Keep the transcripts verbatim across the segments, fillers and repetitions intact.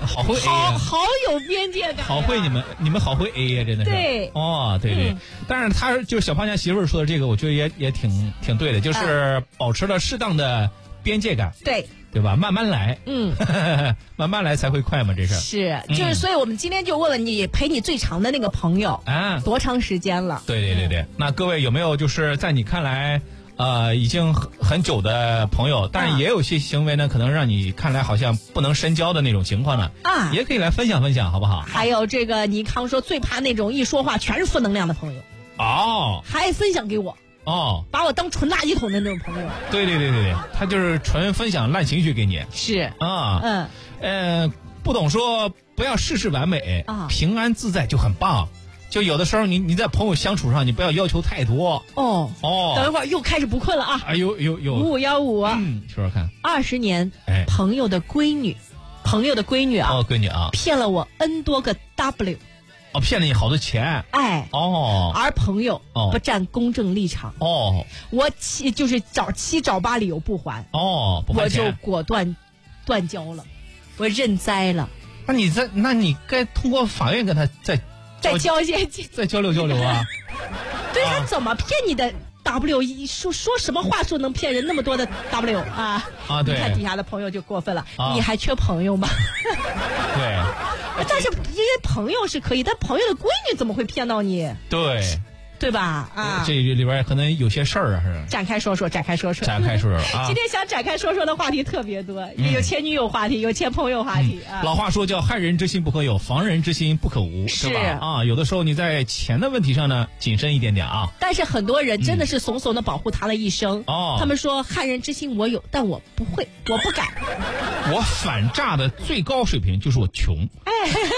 好会 A 好啊， 好有边界感， 好会你们你们好会 A 呀、啊，真的是。 对， 哦，对对。嗯、但是他就是小胖家媳妇儿说的这个，我觉得也也挺挺对的，就是保持了适当的边界感。 对。 对吧？慢慢来， 嗯， 慢慢来才会快嘛，这是。 是，就是，所以我们今天就问问你，陪你最长的那个朋友啊，多长时间了？ 对对对对，嗯、那各位有没有就是在你看来，呃，已经很很久的朋友，但是也有些行为呢，可能让你看来好像不能深交的那种情况呢？啊，也可以来分享分享，好不好？ 还有这个倪康说最怕那种一说话全是负能量的朋友。 哦， 还分享给我。 哦， 把我当纯垃圾桶的那种朋友。 对对对对对，他就是纯分享烂情绪给你。 是啊，嗯，呃，不懂说不要事事完美啊，平安自在就很棒。就有的时候你你在朋友相处上，你不要要求太多。 哦哦，等一会儿又开始不困了啊！ 哎呦呦呦， 五五幺五， 嗯，说说看， 二十年，哎，朋友的闺女，朋友的闺女啊， 哦，闺女啊， 骗了我 N 多个 W。 哦，骗了你好多钱， 哎， 哦， 而朋友不站公正立场， 哦， 我七就是找七找八理由不还， 哦，不还钱我就果断断交了，我认栽了。 那你在，那你该通过法院跟他再再交些， 再交流交流啊。 对他怎么骗你的 W？ 说说什么话术能骗人那么多的 W 啊？ 啊，对， 你看底下的朋友就过分了，啊、你还缺朋友吗？ 对。 但是因为朋友是可以，但朋友的闺女怎么会骗到你？ 对， 对吧？啊， 这里边可能有些事儿啊，是展开说说，展开说说， 展开说说啊！ 今天想展开说说的话题特别多，嗯、有前女友话题，有前朋友话题、嗯、啊。 老话说叫害人之心不可有，防人之心不可无，是吧？啊，有的时候你在钱的问题上呢，谨慎一点点啊。 但是很多人真的是怂怂的保护他了一生。 哦、嗯， 他们说害人之心我有，但我不会，我不敢。 我反诈的最高水平就是我穷。哎。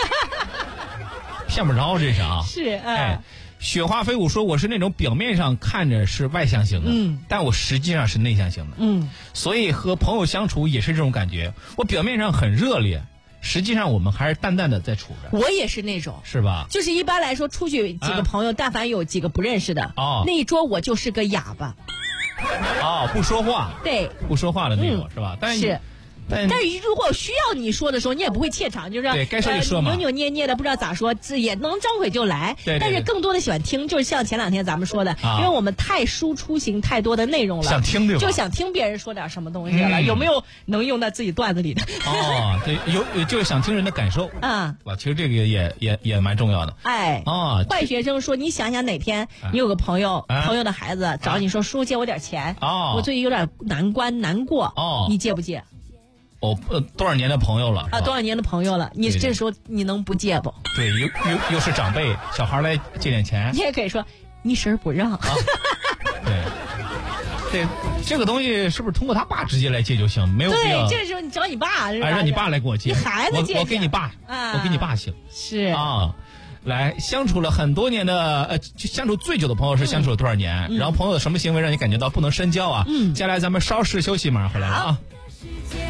骗不着，这是啊， 是哎、 哎，雪花飞舞说我是那种表面上看着是外向型的，嗯，但我实际上是内向型的，嗯，所以和朋友相处也是这种感觉。我表面上很热烈，实际上我们还是淡淡的在处着。 我也是那种， 是吧？ 就是一般来说出去几个朋友，啊、但凡有几个不认识的，哦，那一桌我就是个哑巴， 哦，不说话， 对， 不说话的那种、嗯、是吧？但是。但是如果需要你说的时候，你也不会怯场，就是对该说就说嘛， 扭扭捏捏的不知道咋说，这也能张嘴就来。 对对对， 但是更多的喜欢听，就是像前两天咱们说的，啊、因为我们太输出型太多的内容了， 想听对吧？ 就想听别人说点什么东西了，嗯、有没有能用在自己段子里的？ 哦，对，有就是想听人的感受啊，哇，其实这个也也也蛮重要的。 哎，啊，坏学生说，你想想哪天你有个朋友，啊、朋友的孩子找你说，叔借我点钱，哦，我最近有点难关难过，哦，你借不借？ 哦，呃，多少年的朋友了啊？多少年的朋友了？你对对这时候你能不借不？ 对，又又又是长辈，小孩来借点钱， 你也可以说你婶儿不让。啊、 对，对，这个东西是不是通过他爸直接来借就行？没有必要。 对，这时候你找你爸是吧？ 哎，让你爸来给我借， 你孩子借， 我我给你爸，啊、我给你爸行。 是啊。来相处了很多年的，呃，就相处最久的朋友是相处了多少年？嗯、然后朋友的什么行为让你感觉到不能深交啊？嗯，接下来咱们稍事休息，马上回来了啊。